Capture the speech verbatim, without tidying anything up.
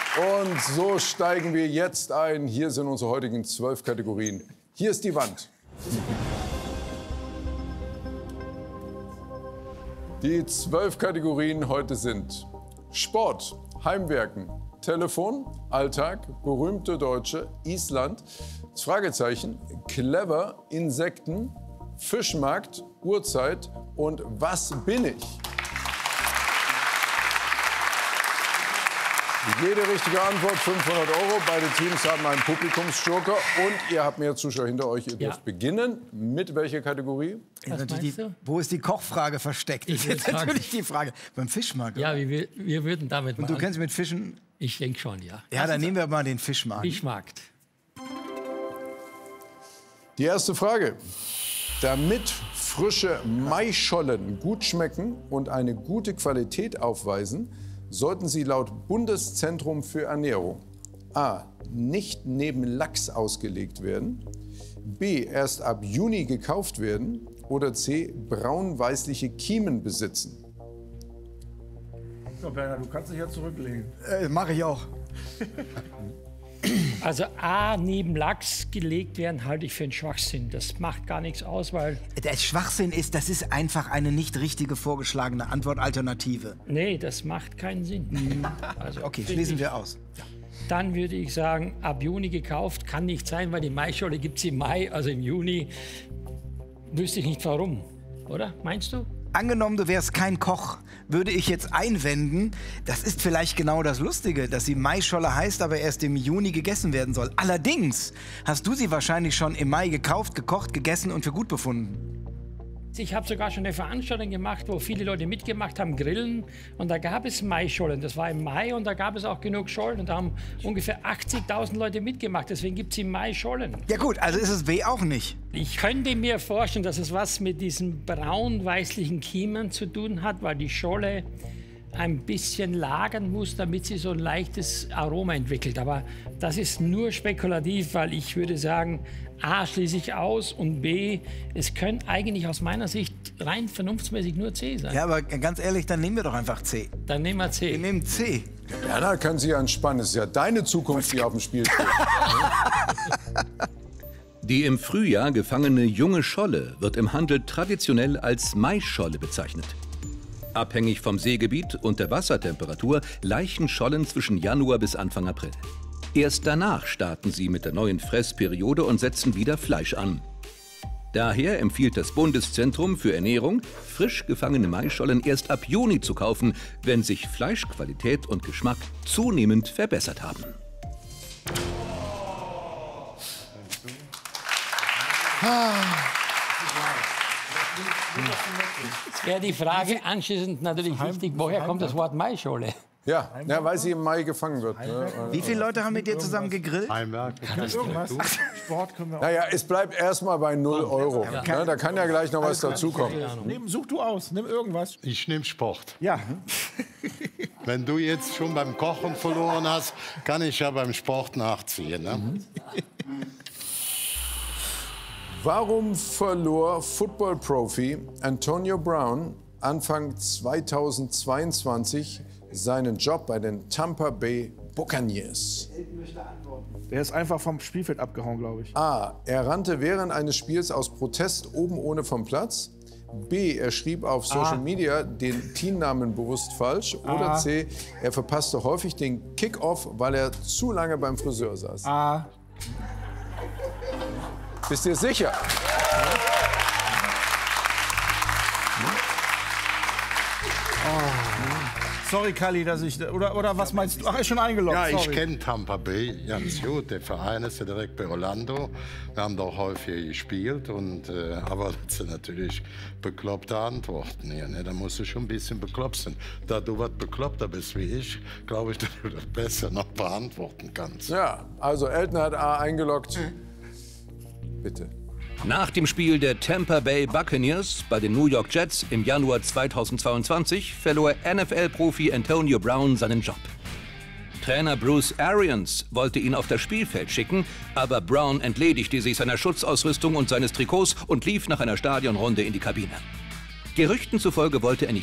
Und so steigen wir jetzt ein. Hier sind unsere heutigen zwölf Kategorien. Hier ist die Wand. Die zwölf Kategorien heute sind Sport, Heimwerken, Telefon, Alltag, berühmte Deutsche, Island, das Fragezeichen, clever, Insekten, Fischmarkt, Uhrzeit und was bin ich? Jede richtige Antwort fünfhundert Euro. Beide Teams haben einen Publikumsjoker und ihr habt mehr Zuschauer hinter euch. Ihr dürft ja. beginnen. Mit welcher Kategorie? Was die, wo ist die Kochfrage versteckt? Das ist jetzt natürlich die Frage. Beim Fischmarkt. Ja, wir, wir würden damit. Und du kennst mit Fischen? Ich denke schon, ja. Ja, dann nehmen wir mal den Fischmarkt. Fischmarkt. Die erste Frage. Damit frische Maischollen gut schmecken und eine gute Qualität aufweisen, sollten sie laut Bundeszentrum für Ernährung a. nicht neben Lachs ausgelegt werden, b. erst ab Juni gekauft werden oder c. braun-weißliche Kiemen besitzen. So, Bernhard, du kannst dich ja zurücklegen. Äh, Mache ich auch. Also A, neben Lachs gelegt werden, halte ich für einen Schwachsinn. Das macht gar nichts aus, weil... Der Schwachsinn ist, das ist einfach eine nicht richtige vorgeschlagene Antwortalternative. Nee, das macht keinen Sinn. Also, okay, schließen ich, wir aus. Ja. Dann würde ich sagen, ab Juni gekauft, kann nicht sein, weil die Maischolle gibt es im Mai, also im Juni. Wüsste ich nicht warum, oder? Meinst du? Angenommen, du wärst kein Koch, würde ich jetzt einwenden, das ist vielleicht genau das Lustige, dass sie Maischolle heißt, aber erst im Juni gegessen werden soll. Allerdings hast du sie wahrscheinlich schon im Mai gekauft, gekocht, gegessen und für gut befunden. Ich habe sogar schon eine Veranstaltung gemacht, wo viele Leute mitgemacht haben, Grillen. Und da gab es Maischollen. Das war im Mai und da gab es auch genug Schollen. Und da haben ungefähr achtzigtausend Leute mitgemacht. Deswegen gibt es im Mai Schollen. Ja gut, also ist es B auch nicht. Ich könnte mir vorstellen, dass es was mit diesen braun-weißlichen Kiemen zu tun hat, weil die Scholle ein bisschen lagern muss, damit sie so ein leichtes Aroma entwickelt. Aber das ist nur spekulativ, weil ich würde sagen, A, schließe ich aus und B, es könnte eigentlich aus meiner Sicht rein vernunftsmäßig nur C sein. Ja, aber ganz ehrlich, dann nehmen wir doch einfach C. Dann nehmen wir C. Wir nehmen C. Ja, da können Sie ja entspannen. Es ist ja deine Zukunft, die auf dem Spiel steht. Die im Frühjahr gefangene junge Scholle wird im Handel traditionell als Maischolle bezeichnet. Abhängig vom Seegebiet und der Wassertemperatur laichen Schollen zwischen Januar bis Anfang April. Erst danach starten sie mit der neuen Fressperiode und setzen wieder Fleisch an. Daher empfiehlt das Bundeszentrum für Ernährung, frisch gefangene Maischollen erst ab Juni zu kaufen, wenn sich Fleischqualität und Geschmack zunehmend verbessert haben. Jetzt wäre die Frage anschließend natürlich wichtig, woher kommt das Wort Maischolle? Ja, ja, weil sie im Mai gefangen wird. Ne? Wie viele Leute haben mit dir zusammen gegrillt? Heimwerk. Irgendwas. Sport können wir auch. Naja, es bleibt erstmal bei null Euro. Ja, da kann ja gleich noch was dazukommen. Nimm, such du aus, nimm irgendwas. Ich nehme Sport. Ja. Wenn du jetzt schon beim Kochen verloren hast, kann ich ja beim Sport nachziehen. Ne? Mhm. Warum verlor Football-Profi Antonio Brown Anfang zweitausendzweiundzwanzig seinen Job bei den Tampa Bay Buccaneers? Der ist einfach vom Spielfeld abgehauen, glaube ich. A. Er rannte während eines Spiels aus Protest oben ohne vom Platz. B. Er schrieb auf Social A. Media den Teamnamen bewusst falsch. Oder A. C. Er verpasste häufig den Kickoff, weil er zu lange beim Friseur saß. A. Bist du dir sicher? Sorry, Kalli, dass ich... Oder, oder was meinst du? Ach, ist schon eingeloggt. Ja, ich Sorry. kenne Tampa Bay ganz gut. Der Verein ist ja direkt bei Orlando. Wir haben da auch häufig gespielt. Und, äh, aber das sind natürlich bekloppte Antworten hier. Ne? Da musst du schon ein bisschen bekloppt sein. Da du was bekloppter bist wie ich, glaube ich, dass du das besser noch beantworten kannst. Ja, also Elton hat A eingeloggt. Bitte. Nach dem Spiel der Tampa Bay Buccaneers bei den New York Jets im Januar zweitausendzweiundzwanzig verlor N F L-Profi Antonio Brown seinen Job. Trainer Bruce Arians wollte ihn auf das Spielfeld schicken, aber Brown entledigte sich seiner Schutzausrüstung und seines Trikots und lief nach einer Stadionrunde in die Kabine. Gerüchten zufolge wollte er nicht